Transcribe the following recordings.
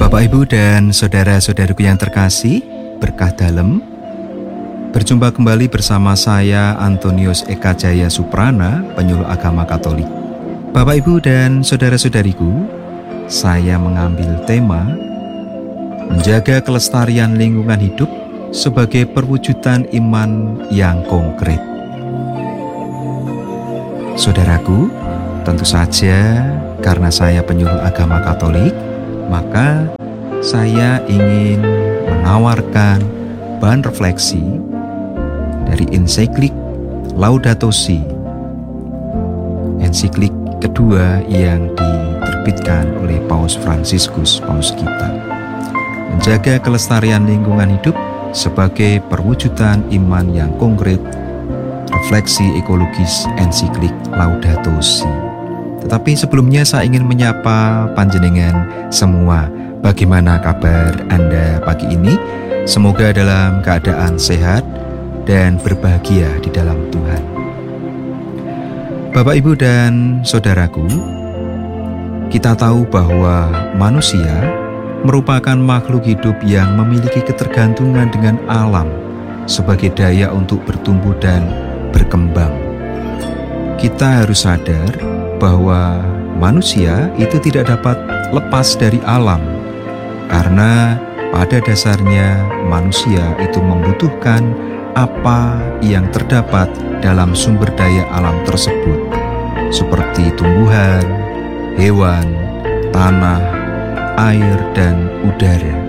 Bapak, Ibu, dan saudara-saudariku yang terkasih, berkah dalam. Berjumpa kembali bersama saya, Antonius Eka Jaya Suprana, penyuluh agama Katolik. Bapak, Ibu, dan saudara-saudariku, saya mengambil tema menjaga kelestarian lingkungan hidup sebagai perwujudan iman yang konkret. Saudaraku, tentu saja karena saya penyuluh agama Katolik, maka saya ingin menawarkan bahan refleksi dari ensiklik Laudato Si, ensiklik kedua yang diterbitkan oleh Paus Fransiskus, Paus kita. Menjaga kelestarian lingkungan hidup sebagai perwujudan iman yang konkret, refleksi ekologis ensiklik Laudato Si. Tetapi sebelumnya saya ingin menyapa panjenengan semua. Bagaimana kabar Anda pagi ini? Semoga dalam keadaan sehat dan berbahagia di dalam Tuhan. Bapak, Ibu, dan saudaraku, kita tahu bahwa manusia merupakan makhluk hidup yang memiliki ketergantungan dengan alam sebagai daya untuk bertumbuh dan berkembang. Kita harus sadar bahwa manusia itu tidak dapat lepas dari alam, karena pada dasarnya manusia itu membutuhkan apa yang terdapat dalam sumber daya alam tersebut, seperti tumbuhan, hewan, tanah, air, dan udara.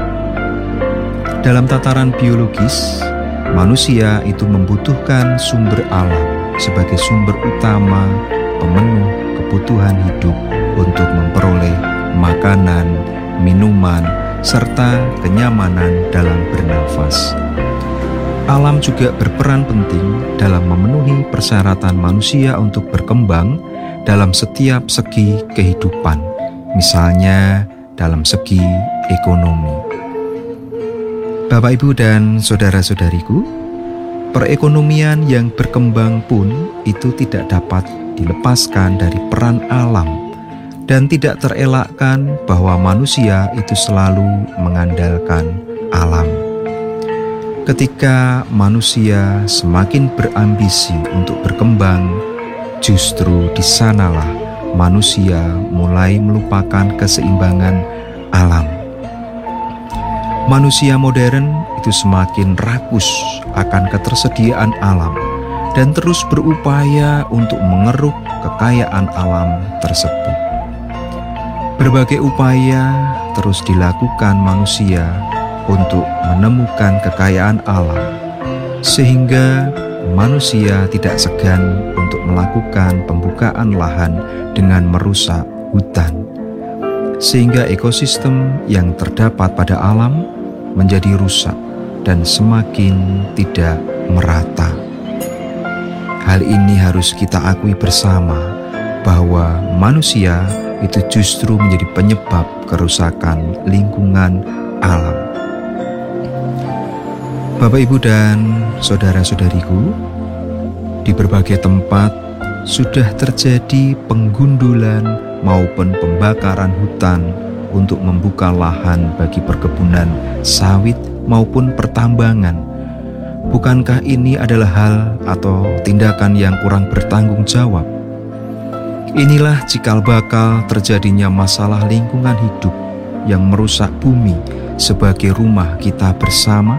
Dalam tataran biologis, manusia itu membutuhkan sumber alam sebagai sumber utama pemenuh kebutuhan hidup untuk memperoleh makanan, minuman, serta kenyamanan dalam bernafas. Alam juga berperan penting dalam memenuhi persyaratan manusia untuk berkembang dalam setiap segi kehidupan, misalnya dalam segi ekonomi. Bapak, Ibu, dan saudara-saudariku, perekonomian yang berkembang pun itu tidak dapat dilepaskan dari peran alam, dan tidak terelakkan bahwa manusia itu selalu mengandalkan alam. Ketika manusia semakin berambisi untuk berkembang, justru di sanalah manusia mulai melupakan keseimbangan alam. Manusia modern itu semakin rakus akan ketersediaan alam dan terus berupaya untuk mengeruk kekayaan alam tersebut. Berbagai upaya terus dilakukan manusia untuk menemukan kekayaan alam, sehingga manusia tidak segan untuk melakukan pembukaan lahan dengan merusak hutan, sehingga ekosistem yang terdapat pada alam menjadi rusak dan semakin tidak merata. Hal ini harus kita akui bersama bahwa manusia itu justru menjadi penyebab kerusakan lingkungan alam. Bapak, Ibu, dan saudara-saudariku, di berbagai tempat sudah terjadi penggundulan maupun pembakaran hutan untuk membuka lahan bagi perkebunan sawit maupun pertambangan. Bukankah ini adalah hal atau tindakan yang kurang bertanggung jawab? Inilah cikal bakal terjadinya masalah lingkungan hidup yang merusak bumi sebagai rumah kita bersama.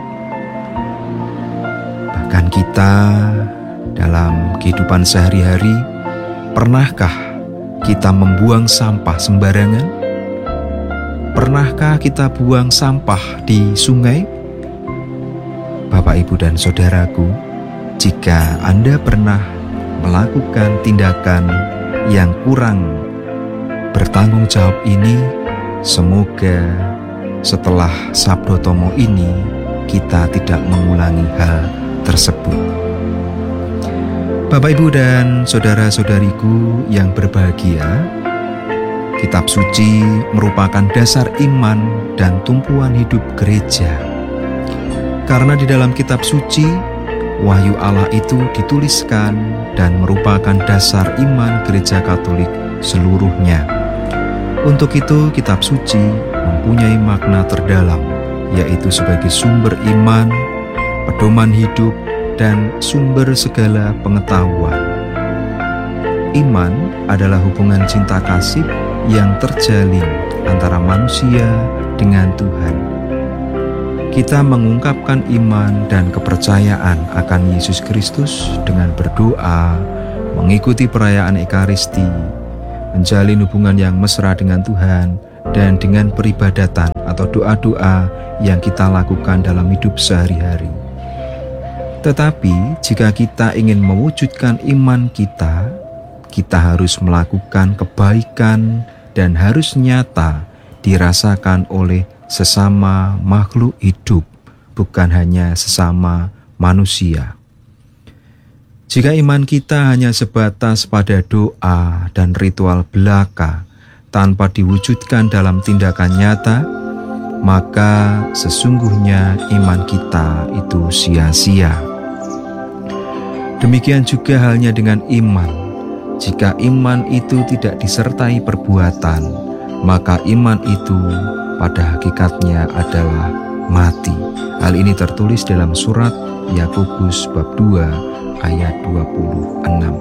Bahkan kita dalam kehidupan sehari-hari, pernahkah kita membuang sampah sembarangan? Pernahkah kita buang sampah di sungai? Bapak, Ibu, dan saudaraku, jika Anda pernah melakukan tindakan yang kurang bertanggung jawab ini, semoga setelah Sabdo Tomo ini kita tidak mengulangi hal tersebut. Bapak, Ibu, dan saudara-saudariku yang berbahagia, Kitab suci merupakan dasar iman dan tumpuan hidup gereja. Karena di dalam kitab suci, wahyu Allah itu dituliskan dan merupakan dasar iman gereja Katolik seluruhnya. Untuk itu, kitab suci mempunyai makna terdalam, yaitu sebagai sumber iman, pedoman hidup, dan sumber segala pengetahuan. Iman adalah hubungan cinta kasih yang terjalin antara manusia dengan Tuhan. Kita mengungkapkan iman dan kepercayaan akan Yesus Kristus dengan berdoa, mengikuti perayaan Ekaristi, menjalin hubungan yang mesra dengan Tuhan, dan dengan peribadatan atau doa-doa yang kita lakukan dalam hidup sehari-hari. Tetapi jika kita ingin mewujudkan iman kita harus melakukan kebaikan dan harus nyata dirasakan oleh sesama makhluk hidup, bukan hanya sesama manusia. Jika iman kita hanya sebatas pada doa dan ritual belaka tanpa diwujudkan dalam tindakan nyata, maka sesungguhnya iman kita itu sia-sia. Demikian juga halnya dengan iman. Jika iman itu tidak disertai perbuatan, maka iman itu pada hakikatnya adalah mati. Hal ini tertulis dalam surat Yakobus bab 2 ayat 26.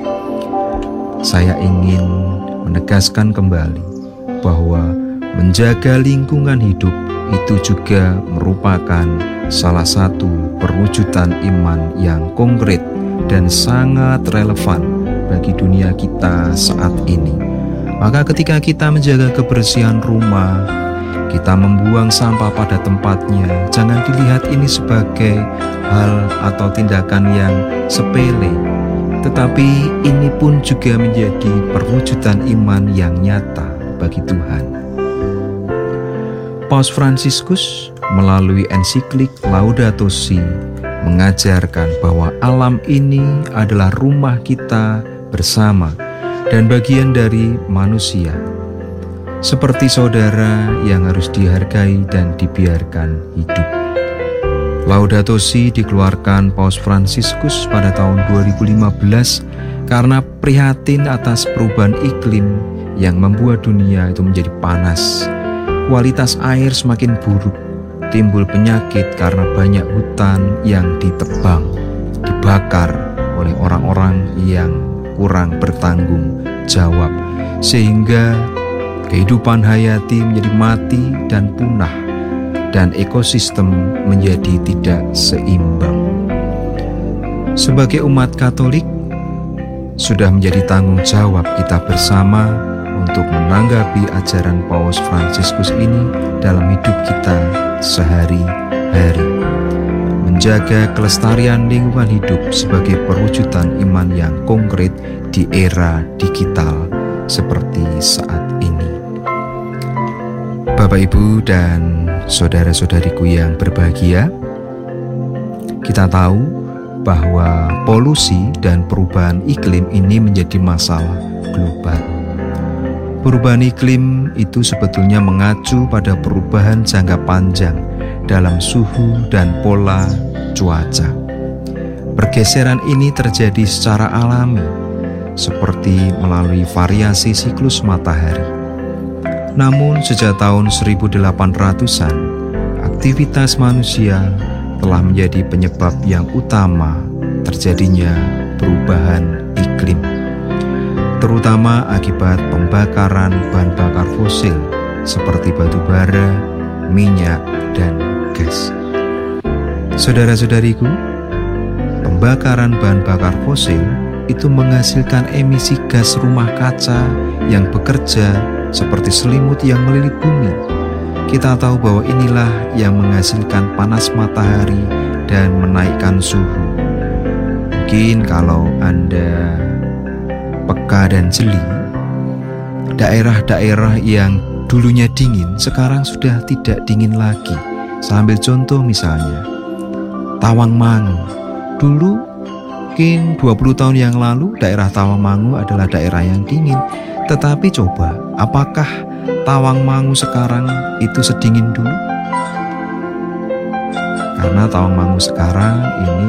Saya ingin menegaskan kembali bahwa menjaga lingkungan hidup itu juga merupakan salah satu perwujudan iman yang konkret dan sangat relevan bagi dunia kita saat ini. Maka ketika kita menjaga kebersihan rumah, kita membuang sampah pada tempatnya, jangan dilihat ini sebagai hal atau tindakan yang sepele, tetapi ini pun juga menjadi perwujudan iman yang nyata bagi Tuhan. Paus Fransiskus melalui ensiklik Laudato Si mengajarkan bahwa alam ini adalah rumah kita bersama dan bagian dari manusia, seperti saudara yang harus dihargai dan dibiarkan hidup. Laudato Si dikeluarkan Paus Fransiskus pada tahun 2015 karena prihatin atas perubahan iklim yang membuat dunia itu menjadi panas. Kualitas air semakin buruk, timbul penyakit karena banyak hutan yang ditebang, dibakar oleh orang-orang yang kurang bertanggung jawab, sehingga kehidupan hayati menjadi mati dan punah, dan ekosistem menjadi tidak seimbang. Sebagai umat Katolik, sudah menjadi tanggung jawab kita bersama untuk menanggapi ajaran Paus Fransiskus ini dalam hidup kita sehari-hari. Menjaga kelestarian lingkungan hidup sebagai perwujudan iman yang konkret di era digital seperti saat ini. Bapak, Ibu, dan saudara-saudariku yang berbahagia, kita tahu bahwa polusi dan perubahan iklim ini menjadi masalah global. Perubahan iklim itu sebetulnya mengacu pada perubahan jangka panjang dalam suhu dan pola cuaca. Pergeseran ini terjadi secara alami, seperti melalui variasi siklus matahari. Namun sejak tahun 1800-an, aktivitas manusia telah menjadi penyebab yang utama terjadinya perubahan iklim, terutama akibat pembakaran bahan bakar fosil seperti batu bara, minyak, dan gas. Saudara-saudariku, pembakaran bahan bakar fosil itu menghasilkan emisi gas rumah kaca yang bekerja seperti selimut yang melilit bumi. Kita tahu bahwa inilah yang menghasilkan panas matahari dan menaikkan suhu. Mungkin kalau Anda peka dan jeli, daerah-daerah yang dulunya dingin sekarang sudah tidak dingin lagi. Saya ambil contoh misalnya Tawangmangu. Dulu mungkin 20 tahun yang lalu daerah Tawangmangu adalah daerah yang dingin. Tetapi coba, apakah Tawangmangu sekarang itu sedingin dulu? Karena Tawangmangu sekarang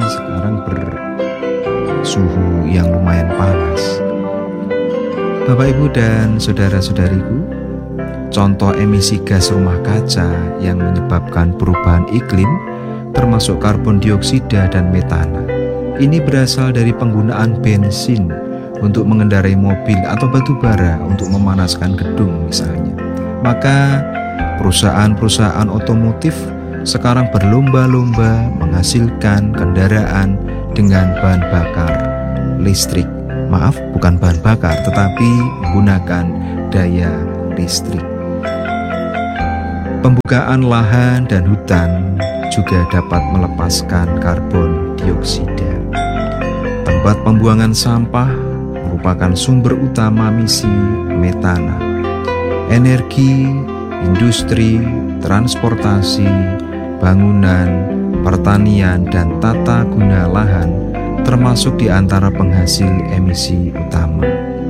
bersuhu yang lumayan panas. Bapak, Ibu, dan saudara-saudariku, contoh emisi gas rumah kaca yang menyebabkan perubahan iklim, termasuk karbon dioksida dan metana. Ini berasal dari penggunaan bensin untuk mengendarai mobil atau batu bara untuk memanaskan gedung misalnya. Maka perusahaan-perusahaan otomotif sekarang berlomba-lomba menghasilkan kendaraan dengan bahan bakar listrik. Maaf, bukan bahan bakar, tetapi menggunakan daya listrik. Pembukaan lahan dan hutan juga dapat melepaskan karbon dioksida. Tempat pembuangan sampah merupakan sumber utama emisi metana. Energi, industri, transportasi, bangunan, pertanian, dan tata guna lahan termasuk di antara penghasil emisi utama.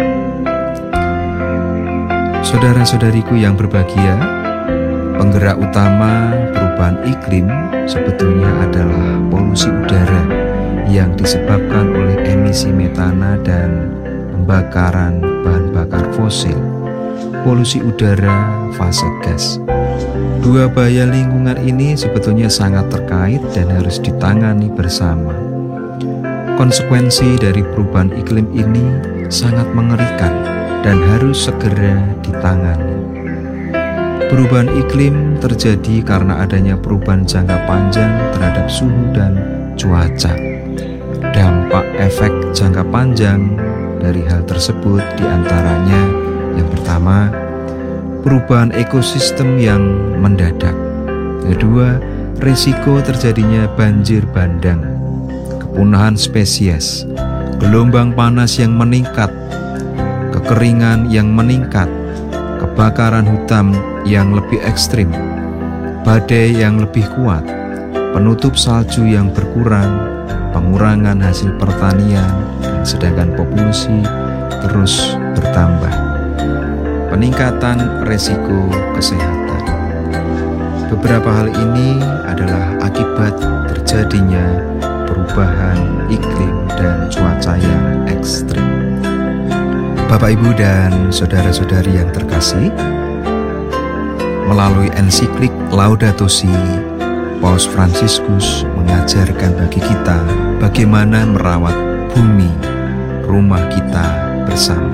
Saudara-saudariku yang berbahagia, penggerak utama perubahan iklim sebetulnya adalah polusi udara yang disebabkan oleh emisi metana dan pembakaran bahan bakar fosil. Polusi udara, fase gas. Dua bahaya lingkungan ini sebetulnya sangat terkait dan harus ditangani bersama. Konsekuensi dari perubahan iklim ini sangat mengerikan dan harus segera ditangani. Perubahan iklim terjadi karena adanya perubahan jangka panjang terhadap suhu dan cuaca. Dampak efek jangka panjang dari hal tersebut diantaranya yang pertama, perubahan ekosistem yang mendadak. Kedua, risiko terjadinya banjir bandang, kepunahan spesies, gelombang panas yang meningkat, kekeringan yang meningkat, kebakaran hutan yang lebih ekstrim, badai yang lebih kuat, penutup salju yang berkurang, pengurangan hasil pertanian, sedangkan populasi terus bertambah. Peningkatan resiko kesehatan. Beberapa hal ini adalah akibat terjadinya perubahan iklim dan cuaca yang ekstrim. Bapak, Ibu, dan saudara-saudari yang terkasih, melalui ensiklik Laudato Si, Paus Fransiskus mengajarkan bagi kita bagaimana merawat bumi, rumah kita bersama.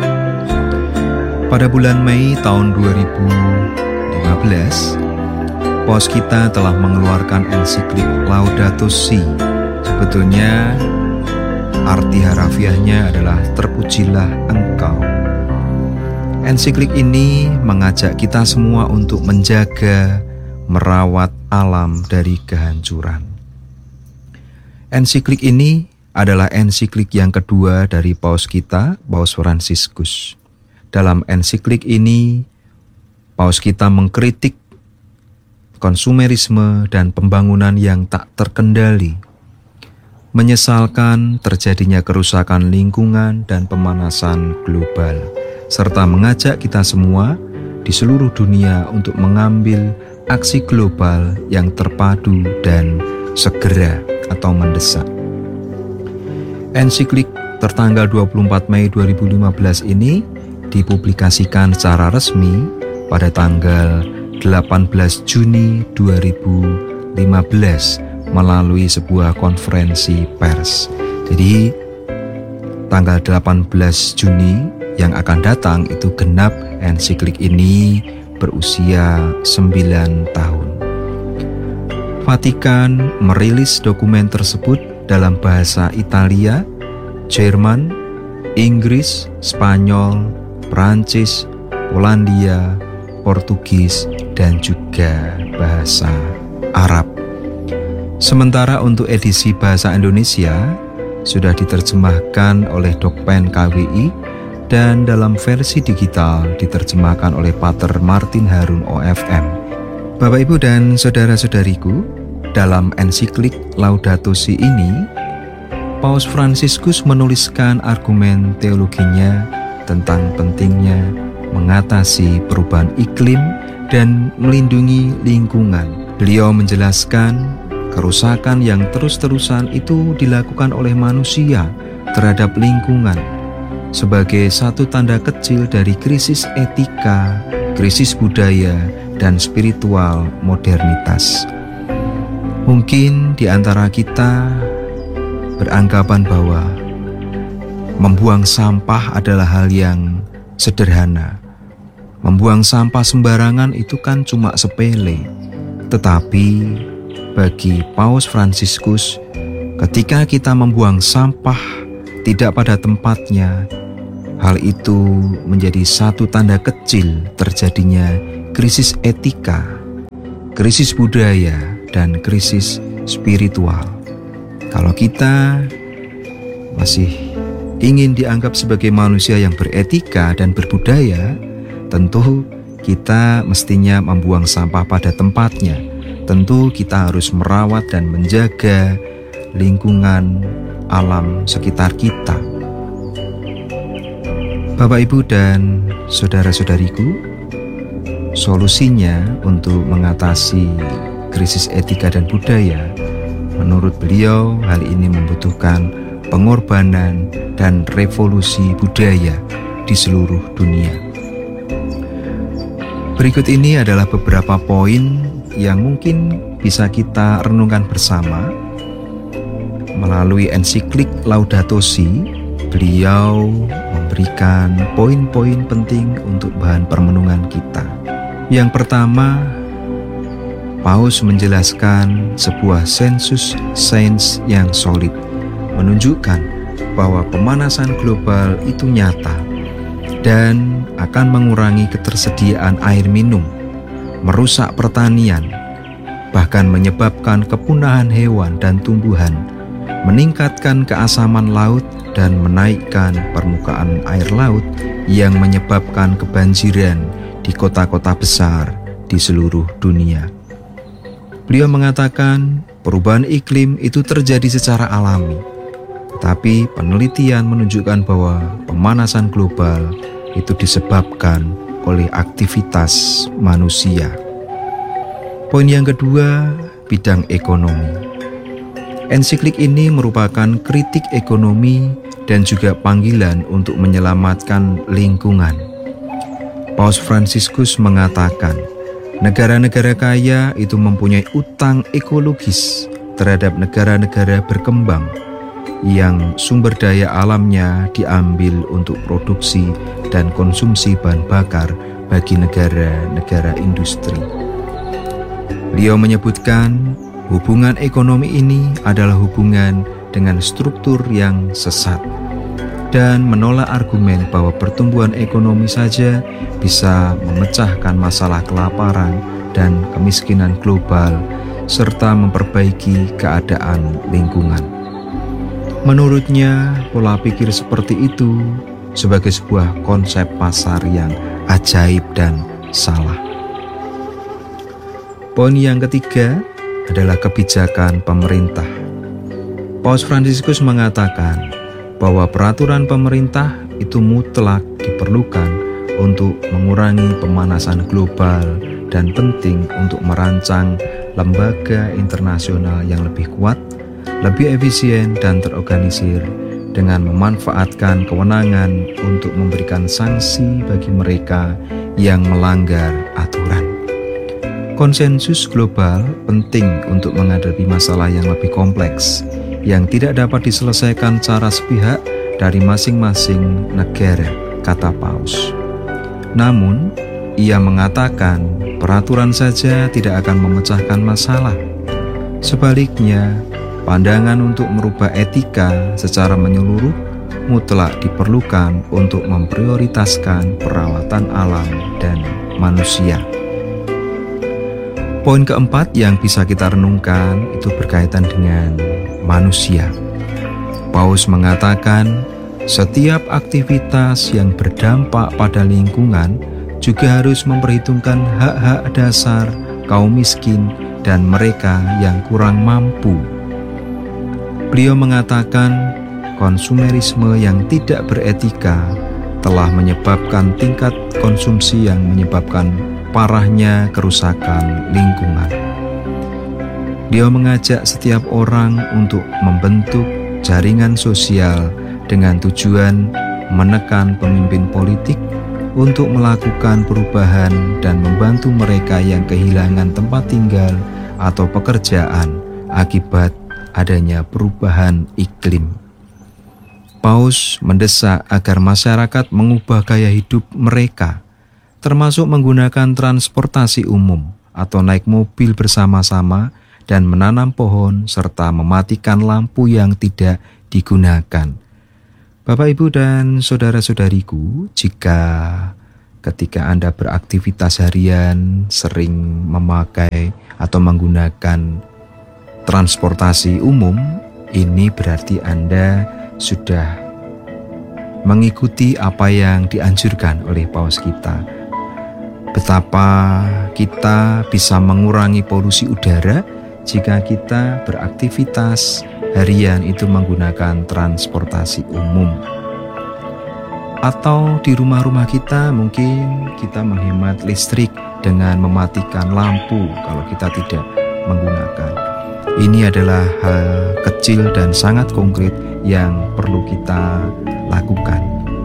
Pada bulan Mei tahun 2015, Paus kita telah mengeluarkan ensiklik Laudato Si. Sebetulnya arti harafiahnya adalah terpujilah engkau. Ensiklik ini mengajak kita semua untuk menjaga, merawat alam dari kehancuran. Ensiklik ini adalah ensiklik yang kedua dari Paus kita, Paus Fransiskus. Dalam ensiklik ini, Paus kita mengkritik konsumerisme dan pembangunan yang tak terkendali, menyesalkan terjadinya kerusakan lingkungan dan pemanasan global, serta mengajak kita semua di seluruh dunia untuk mengambil aksi global yang terpadu dan segera atau mendesak. Ensiklik tertanggal 24 Mei 2015 ini dipublikasikan secara resmi pada tanggal 18 Juni 2015 melalui sebuah konferensi pers. Jadi tanggal 18 Juni yang akan datang itu genap ensiklik ini berusia 9 tahun. Vatikan merilis dokumen tersebut dalam bahasa Italia, Jerman, Inggris, Spanyol, Prancis, Polandia, Portugis, dan juga bahasa Arab. Sementara untuk edisi bahasa Indonesia sudah diterjemahkan oleh Dokpen KWI dan dalam versi digital diterjemahkan oleh Pater Martin Harun OFM. Bapak, Ibu, dan saudara-saudariku, dalam ensiklik Laudato Si ini, Paus Fransiskus menuliskan argumen teologinya tentang pentingnya mengatasi perubahan iklim dan melindungi lingkungan. Beliau menjelaskan kerusakan yang terus-terusan itu dilakukan oleh manusia terhadap lingkungan sebagai satu tanda kecil dari krisis etika, krisis budaya dan spiritual modernitas. Mungkin di antara kita beranggapan bahwa membuang sampah adalah hal yang sederhana. Membuang sampah sembarangan itu kan cuma sepele. Tetapi bagi Paus Fransiskus, ketika kita membuang sampah tidak pada tempatnya, hal itu menjadi satu tanda kecil terjadinya krisis etika, krisis budaya, dan krisis spiritual. Kalau kita masih ingin dianggap sebagai manusia yang beretika dan berbudaya, tentu kita mestinya membuang sampah pada tempatnya. Tentu kita harus merawat dan menjaga lingkungan alam sekitar kita. Bapak, Ibu, dan saudara-saudariku, solusinya untuk mengatasi krisis etika dan budaya, menurut beliau hal ini membutuhkan pengorbanan dan revolusi budaya di seluruh dunia. Berikut ini adalah beberapa poin yang mungkin bisa kita renungkan bersama. Melalui ensiklik Laudato Si, beliau memberikan poin-poin penting untuk bahan permenungan kita. Yang pertama, Paus menjelaskan sebuah sensus sains yang solid, menunjukkan bahwa pemanasan global itu nyata dan akan mengurangi ketersediaan air minum, merusak pertanian, bahkan menyebabkan kepunahan hewan dan tumbuhan, meningkatkan keasaman laut, dan menaikkan permukaan air laut yang menyebabkan kebanjiran di kota-kota besar di seluruh dunia. Beliau mengatakan perubahan iklim itu terjadi secara alami, tetapi penelitian menunjukkan bahwa pemanasan global itu disebabkan oleh aktivitas manusia. Poin yang kedua, bidang ekonomi. Ensiklik ini merupakan kritik ekonomi dan juga panggilan untuk menyelamatkan lingkungan. Paus Fransiskus mengatakan, negara-negara kaya itu mempunyai utang ekologis terhadap negara-negara berkembang yang sumber daya alamnya diambil untuk produksi dan konsumsi bahan bakar bagi negara-negara industri. Beliau menyebutkan hubungan ekonomi ini adalah hubungan dengan struktur yang sesat dan menolak argumen bahwa pertumbuhan ekonomi saja bisa memecahkan masalah kelaparan dan kemiskinan global serta memperbaiki keadaan lingkungan. Menurutnya, pola pikir seperti itu sebagai sebuah konsep pasar yang ajaib dan salah. Poin yang ketiga adalah kebijakan pemerintah. Paus Fransiskus mengatakan bahwa peraturan pemerintah itu mutlak diperlukan untuk mengurangi pemanasan global dan penting untuk merancang lembaga internasional yang lebih kuat, lebih efisien dan terorganisir dengan memanfaatkan kewenangan untuk memberikan sanksi bagi mereka yang melanggar aturan. Konsensus global penting untuk menghadapi masalah yang lebih kompleks yang tidak dapat diselesaikan secara sepihak dari masing-masing negara, kata Paus. Namun, ia mengatakan peraturan saja tidak akan memecahkan masalah. Sebaliknya, pandangan untuk merubah etika secara menyeluruh mutlak diperlukan untuk memprioritaskan perawatan alam dan manusia. Poin keempat yang bisa kita renungkan itu berkaitan dengan manusia. Paus mengatakan setiap aktivitas yang berdampak pada lingkungan juga harus memperhitungkan hak-hak dasar kaum miskin dan mereka yang kurang mampu. Beliau mengatakan konsumerisme yang tidak beretika telah menyebabkan tingkat konsumsi yang menyebabkan parahnya kerusakan lingkungan. Dia mengajak setiap orang untuk membentuk jaringan sosial dengan tujuan menekan pemimpin politik untuk melakukan perubahan dan membantu mereka yang kehilangan tempat tinggal atau pekerjaan akibat adanya perubahan iklim. Paus mendesak agar masyarakat mengubah gaya hidup mereka, termasuk menggunakan transportasi umum atau naik mobil bersama-sama dan menanam pohon serta mematikan lampu yang tidak digunakan. Bapak, Ibu, dan saudara-saudariku, jika ketika Anda beraktivitas harian sering memakai atau menggunakan transportasi umum, ini berarti Anda sudah mengikuti apa yang dianjurkan oleh Paus kita. Betapa kita bisa mengurangi polusi udara jika kita beraktivitas harian itu menggunakan transportasi umum. Atau di rumah-rumah kita mungkin kita menghemat listrik dengan mematikan lampu kalau kita tidak menggunakan. Ini adalah hal kecil dan sangat konkret yang perlu kita lakukan.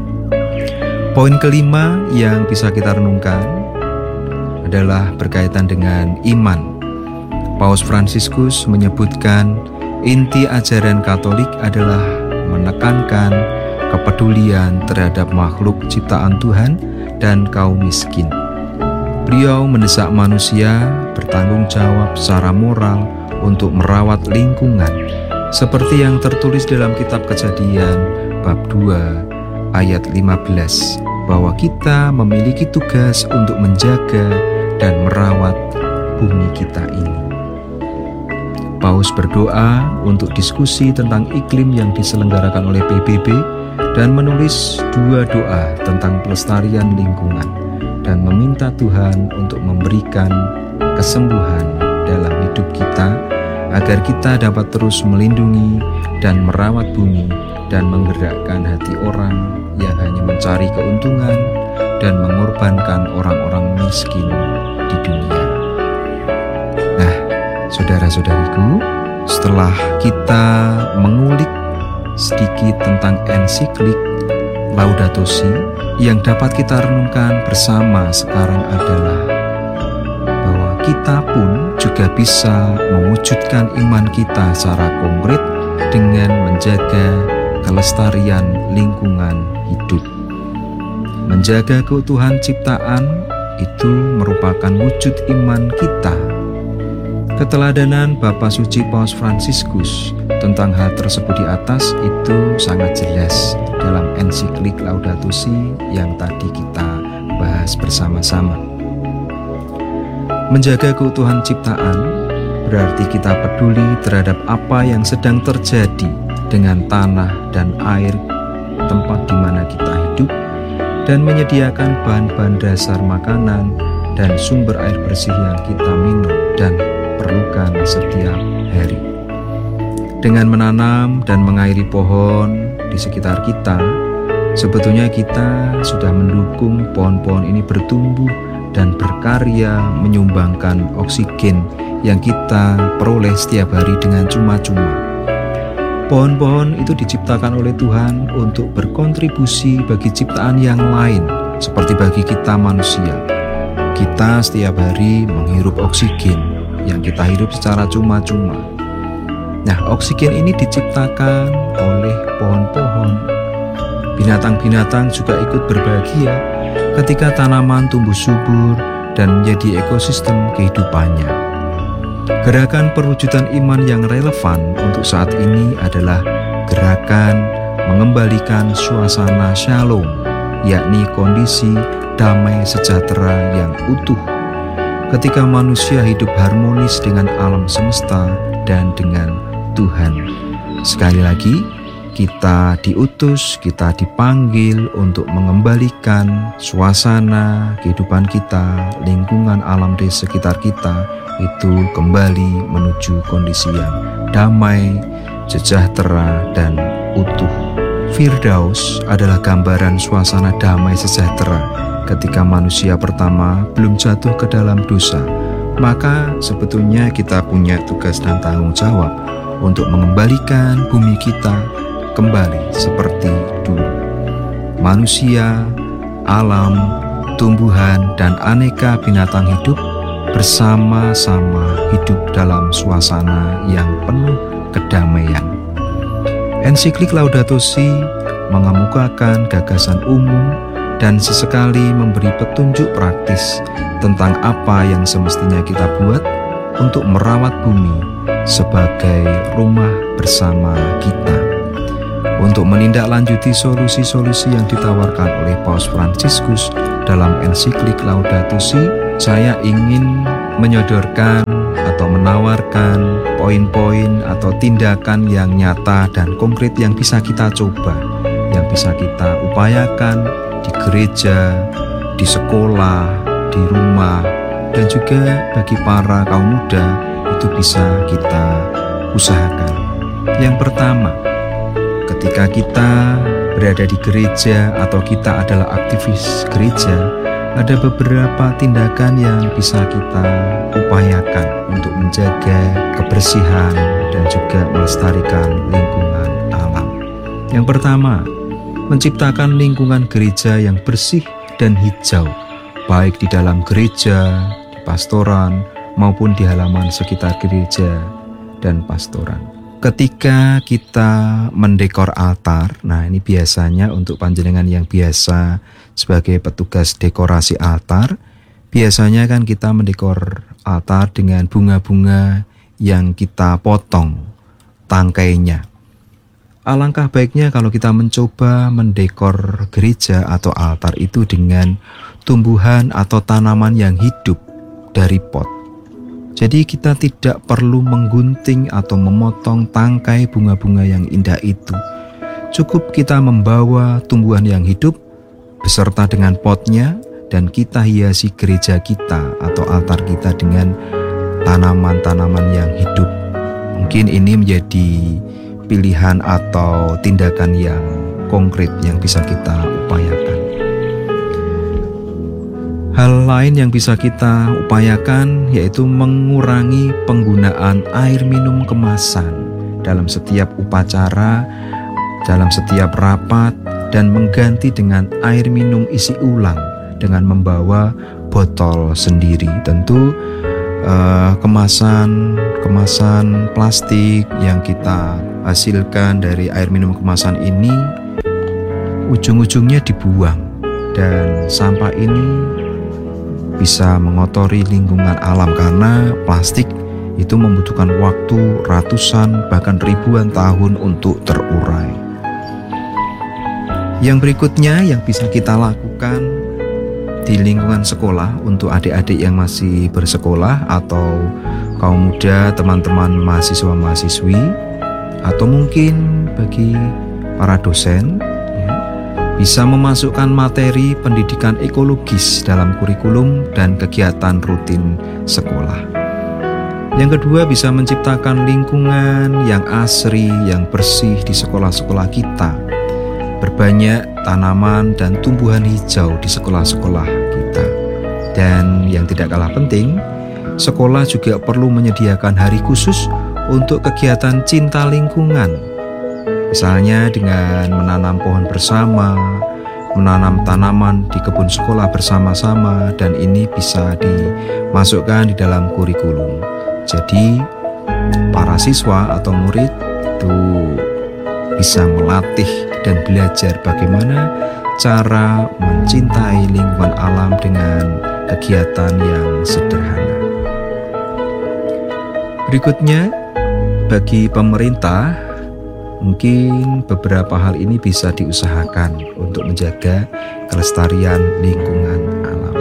Poin kelima yang bisa kita renungkan adalah berkaitan dengan iman. Paus Fransiskus menyebutkan inti ajaran Katolik adalah menekankan kepedulian terhadap makhluk ciptaan Tuhan dan kaum miskin. Beliau mendesak manusia bertanggung jawab secara moral untuk merawat lingkungan, seperti yang tertulis dalam kitab Kejadian bab 2 ayat 15, bahwa kita memiliki tugas untuk menjaga dan merawat bumi kita ini. Paus berdoa untuk diskusi tentang iklim yang diselenggarakan oleh PBB dan menulis 2 doa tentang pelestarian lingkungan dan meminta Tuhan untuk memberikan kesembuhan dalam hidup kita agar kita dapat terus melindungi dan merawat bumi dan menggerakkan hati orang yang hanya mencari keuntungan dan mengorbankan orang-orang miskin di dunia. Nah, saudara-saudariku, setelah kita mengulik sedikit tentang ensiklik Laudato Si, yang dapat kita renungkan bersama sekarang adalah bahwa kita pun juga bisa mewujudkan iman kita secara konkret dengan menjaga kelestarian lingkungan hidup. Menjaga keutuhan ciptaan itu merupakan wujud iman kita. Keteladanan Bapa Suci Paus Fransiskus tentang hal tersebut di atas itu sangat jelas dalam ensiklik Laudato Si yang tadi kita bahas bersama-sama. Menjaga keutuhan ciptaan berarti kita peduli terhadap apa yang sedang terjadi dengan tanah dan air tempat di mana kita hidup, dan menyediakan bahan-bahan dasar makanan dan sumber air bersih yang kita minum dan perlukan setiap hari. Dengan menanam dan mengairi pohon di sekitar kita, sebetulnya kita sudah mendukung pohon-pohon ini bertumbuh dan berkarya menyumbangkan oksigen yang kita peroleh setiap hari dengan cuma-cuma. Pohon-pohon itu diciptakan oleh Tuhan untuk berkontribusi bagi ciptaan yang lain, seperti bagi kita manusia. Kita setiap hari menghirup oksigen yang kita hirup secara cuma-cuma. Nah, oksigen ini diciptakan oleh pohon-pohon. Binatang-binatang juga ikut berbahagia ketika tanaman tumbuh subur dan menjadi ekosistem kehidupannya. Gerakan perwujudan iman yang relevan untuk saat ini adalah gerakan mengembalikan suasana shalom, yakni kondisi damai sejahtera yang utuh, ketika manusia hidup harmonis dengan alam semesta dan dengan Tuhan. Sekali lagi, kita diutus, kita dipanggil untuk mengembalikan suasana kehidupan kita, lingkungan alam di sekitar kita itu kembali menuju kondisi yang damai, sejahtera, dan utuh. Firdaus adalah gambaran suasana damai sejahtera ketika manusia pertama belum jatuh ke dalam dosa. Maka sebetulnya kita punya tugas dan tanggung jawab untuk mengembalikan bumi kita kembali seperti dulu. Manusia alam, tumbuhan, dan aneka binatang hidup bersama-sama hidup dalam suasana yang penuh kedamaian. Ensiklik Laudato Si mengemukakan gagasan umum dan sesekali memberi petunjuk praktis tentang apa yang semestinya kita buat untuk merawat bumi sebagai rumah bersama kita. Untuk menindaklanjuti solusi-solusi yang ditawarkan oleh Paus Fransiskus dalam ensiklik Laudato Si, saya ingin menyodorkan atau menawarkan poin-poin atau tindakan yang nyata dan konkret yang bisa kita coba, yang bisa kita upayakan di gereja, di sekolah, di rumah, dan juga bagi para kaum muda itu bisa kita usahakan. Yang pertama, ketika kita berada di gereja atau kita adalah aktivis gereja, ada beberapa tindakan yang bisa kita upayakan untuk menjaga kebersihan dan juga melestarikan lingkungan alam. Yang pertama, menciptakan lingkungan gereja yang bersih dan hijau, baik di dalam gereja, di pastoran, maupun di halaman sekitar gereja dan pastoran. Ketika kita mendekor altar, nah ini biasanya untuk panjenengan yang biasa sebagai petugas dekorasi altar, biasanya kan kita mendekor altar dengan bunga-bunga yang kita potong tangkainya. Alangkah baiknya kalau kita mencoba mendekor gereja atau altar itu dengan tumbuhan atau tanaman yang hidup dari pot. Jadi kita tidak perlu menggunting atau memotong tangkai bunga-bunga yang indah itu. Cukup kita membawa tumbuhan yang hidup beserta dengan potnya dan kita hiasi gereja kita atau altar kita dengan tanaman-tanaman yang hidup. Mungkin ini menjadi pilihan atau tindakan yang konkret yang bisa kita upayakan. Hal lain yang bisa kita upayakan yaitu mengurangi penggunaan air minum kemasan dalam setiap upacara, dalam setiap rapat, dan mengganti dengan air minum isi ulang dengan membawa botol sendiri. Tentu kemasan plastik yang kita hasilkan dari air minum kemasan ini ujung-ujungnya dibuang, dan sampah ini bisa mengotori lingkungan alam karena plastik itu membutuhkan waktu ratusan bahkan ribuan tahun untuk terurai. Yang berikutnya yang bisa kita lakukan di lingkungan sekolah untuk adik-adik yang masih bersekolah atau kaum muda, teman-teman mahasiswa-mahasiswi, atau mungkin bagi para dosen, bisa memasukkan materi pendidikan ekologis dalam kurikulum dan kegiatan rutin sekolah. Yang kedua, bisa menciptakan lingkungan yang asri, yang bersih di sekolah-sekolah kita. Berbanyak tanaman dan tumbuhan hijau di sekolah-sekolah kita. Dan yang tidak kalah penting, sekolah juga perlu menyediakan hari khusus untuk kegiatan cinta lingkungan. Misalnya dengan menanam pohon bersama, menanam tanaman di kebun sekolah bersama-sama, dan ini bisa dimasukkan di dalam kurikulum. Jadi para siswa atau murid itu bisa melatih dan belajar bagaimana cara mencintai lingkungan alam dengan kegiatan yang sederhana. Berikutnya, bagi pemerintah, mungkin beberapa hal ini bisa diusahakan untuk menjaga kelestarian lingkungan alam.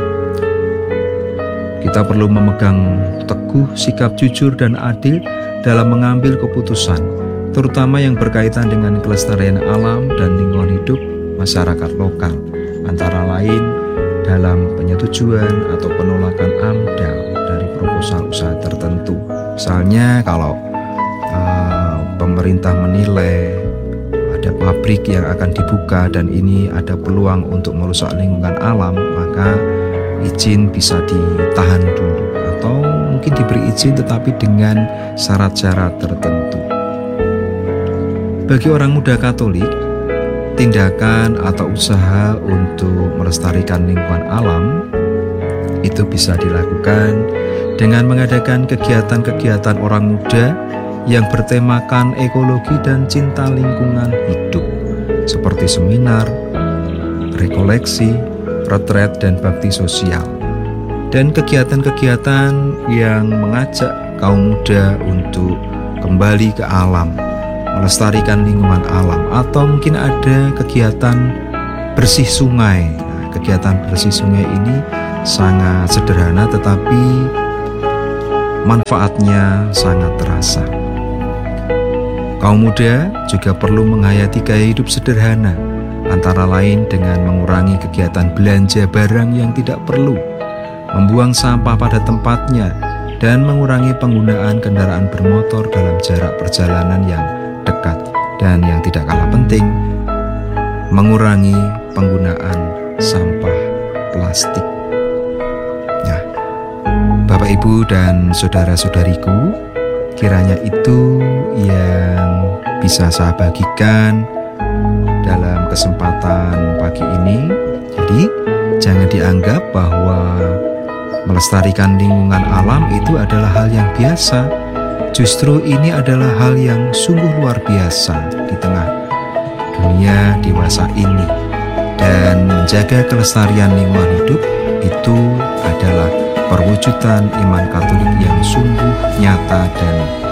Kita perlu memegang teguh sikap jujur dan adil dalam mengambil keputusan, terutama yang berkaitan dengan kelestarian alam dan lingkungan hidup masyarakat lokal, antara lain dalam penyetujuan atau penolakan AMDAL dari proposal usaha tertentu. Misalnya kalau pemerintah menilai ada pabrik yang akan dibuka dan ini ada peluang untuk merusak lingkungan alam, maka izin bisa ditahan dulu atau mungkin diberi izin tetapi dengan syarat-syarat tertentu. Bagi orang muda Katolik, tindakan atau usaha untuk melestarikan lingkungan alam itu bisa dilakukan dengan mengadakan kegiatan-kegiatan orang muda yang bertemakan ekologi dan cinta lingkungan hidup, seperti seminar, rekoleksi, retret, dan bakti sosial. Dan kegiatan-kegiatan yang mengajak kaum muda untuk kembali ke alam, melestarikan lingkungan alam, atau mungkin ada kegiatan bersih sungai. Nah, kegiatan bersih sungai ini sangat sederhana tetapi manfaatnya sangat terasa. Kaum muda juga perlu menghayati gaya hidup sederhana, antara lain dengan mengurangi kegiatan belanja barang yang tidak perlu, membuang sampah pada tempatnya, dan mengurangi penggunaan kendaraan bermotor dalam jarak perjalanan yang dekat. Dan yang tidak kalah penting, mengurangi penggunaan sampah plastik. Nah, Bapak, Ibu, dan saudara-saudariku, kiranya itu yang bisa saya bagikan dalam kesempatan pagi ini. Jadi, jangan dianggap bahwa melestarikan lingkungan alam itu adalah hal yang biasa. Justru ini adalah hal yang sungguh luar biasa di tengah dunia dewasa ini. Dan menjaga kelestarian lingkungan hidup itu adalah perwujudan iman Katolik yang sungguh nyata dan